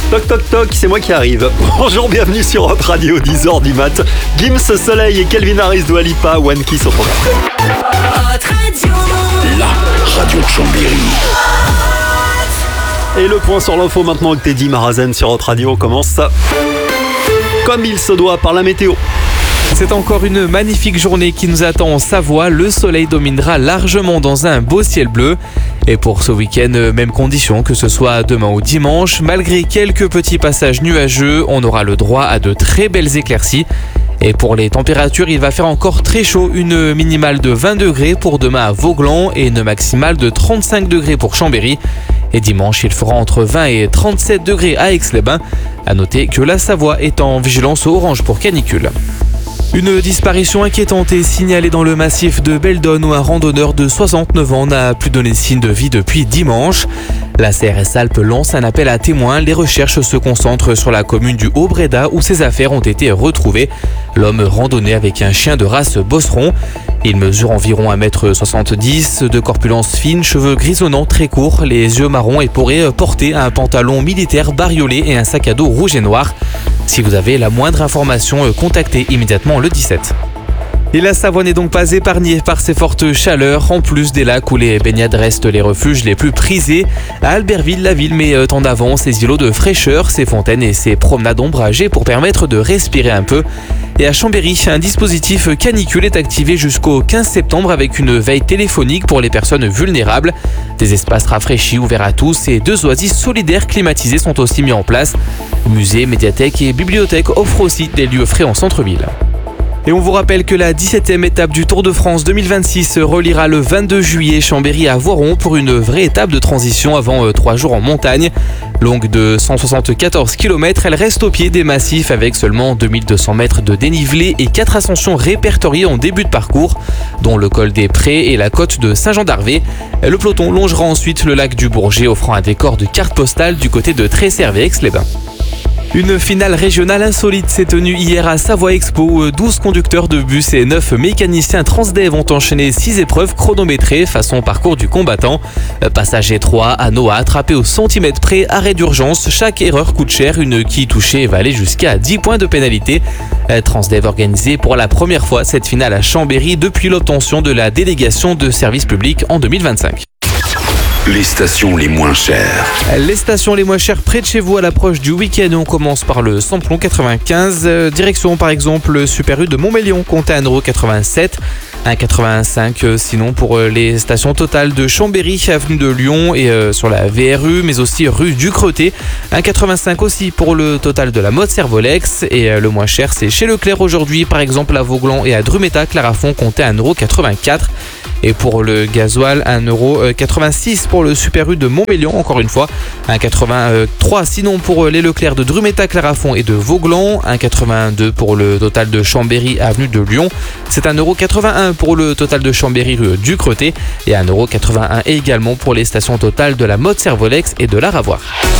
Toc toc toc, c'est moi qui arrive. Bonjour, bienvenue sur Hot Radio, 10h du mat. Gims, Soleil et Calvin Harris, Dua Lipa, One Kiss au programme. Hot Radio. La radio de Chambéry. Et le point sur l'info maintenant avec Teddy Marazen sur Hot Radio commence comme il se doit par la météo. C'est encore une magnifique journée qui nous attend en Savoie. Le soleil dominera largement dans un beau ciel bleu. Et pour ce week-end, même condition que ce soit demain ou dimanche. Malgré quelques petits passages nuageux, on aura le droit à de très belles éclaircies. Et pour les températures, il va faire encore très chaud. Une minimale de 20 degrés pour demain à Vauglan et une maximale de 35 degrés pour Chambéry. Et dimanche, il fera entre 20 et 37 degrés à Aix-les-Bains. À noter que la Savoie est en vigilance orange pour canicule. Une disparition inquiétante est signalée dans le massif de Beldon où un randonneur de 69 ans n'a plus donné signe de vie depuis dimanche. La CRS Alpes lance un appel à témoins. Les recherches se concentrent sur la commune du Haut-Bréda où ses affaires ont été retrouvées. L'homme randonnait avec un chien de race bosseron. Il mesure environ 1m70, de corpulence fine, cheveux grisonnants très courts, les yeux marrons et pourrait porter un pantalon militaire bariolé et un sac à dos rouge et noir. Si vous avez la moindre information, contactez immédiatement le 17. Et la Savoie n'est donc pas épargnée par ces fortes chaleurs. En plus des lacs où les baignades restent les refuges les plus prisés, à Albertville, la ville met en avant ses îlots de fraîcheur, ses fontaines et ses promenades ombragées pour permettre de respirer un peu. Et à Chambéry, un dispositif canicule est activé jusqu'au 15 septembre avec une veille téléphonique pour les personnes vulnérables. Des espaces rafraîchis ouverts à tous et 2 oasis solidaires climatisés sont aussi mis en place. Musées, médiathèques et bibliothèques offrent aussi des lieux frais en centre-ville. Et on vous rappelle que la 17e étape du Tour de France 2026 reliera le 22 juillet Chambéry à Voiron pour une vraie étape de transition avant 3 jours en montagne. Longue de 174 km, elle reste au pied des massifs avec seulement 2200 mètres de dénivelé et 4 ascensions répertoriées en début de parcours, dont le col des Prés et la côte de Saint-Jean-d'Arvé. Le peloton longera ensuite le lac du Bourget, offrant un décor de carte postale du côté de Tresserre et Aix-les-Bains. Une finale régionale insolite s'est tenue hier à Savoie Expo où 12 conducteurs de bus et 9 mécaniciens Transdev ont enchaîné 6 épreuves chronométrées façon parcours du combattant. Passage étroit, anneau à attraper au centimètre près, arrêt d'urgence, chaque erreur coûte cher, une quille touchée va aller jusqu'à 10 points de pénalité. Transdev organisé pour la première fois cette finale à Chambéry depuis l'obtention de la délégation de service public en 2025. Les stations les moins chères. Les stations les moins chères près de chez vous à l'approche du week-end. On commence par le Samplon 95. Direction par exemple le Super U de Montmélion, comptez 1,87 €. 1,85 sinon pour les stations Total de Chambéry, avenue de Lyon et sur la VRU, mais aussi rue du Creté. 1,85 aussi pour le Total de la Motte-Servolex. Et le moins cher, c'est chez Leclerc aujourd'hui, par exemple à Vauglan et à Drumeta-Clarafond, comptez 1,84 €. Et pour le gasoil, 1,86 € pour le Super U de Montmélion, encore une fois. 1,83 sinon pour les Leclerc de Drumeta-Clarafond et de Vauglan. 1,82 pour le Total de Chambéry, avenue de Lyon. C'est 1,81 € pour le Total de Chambéry, rue du Creté. Et 1,81 € également pour les stations Total de la Motte-Servolex et de la Ravoire.